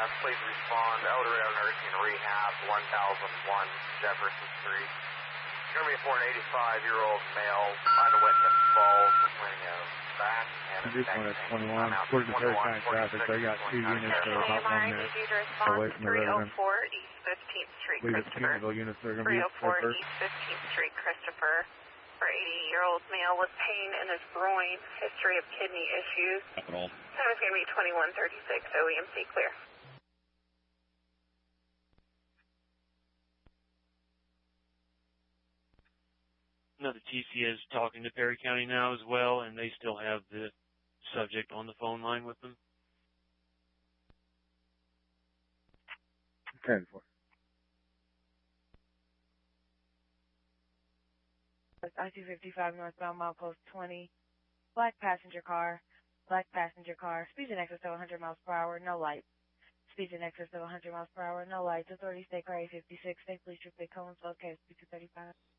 please respond. El Dorado Nursing Rehab, 1001 Jefferson Street. Going to be for an 85-year-old male underwent a fall for cleaning a back and a this one at 21. According to Perry County Traffic, they got 2 units that are about 1 minute away from the resident. 304 East 15th Street, We have Christopher. Kennyville units that are going to be 304 East 15th Street, Christopher. For 80-year-old male with pain in his groin, history of kidney issues. Capital. Time is going to be 21:36. OEMC clear. Another TC is talking to Perry County now as well, and they still have the subject on the phone line with them. Okay, for I-255 northbound, milepost 20. Black passenger car. Speeds in excess of 100 miles per hour, no lights. Speeds in excess of 100 miles per hour, no lights. Authorities take car A56. State Police Troop Big Combs, located 235.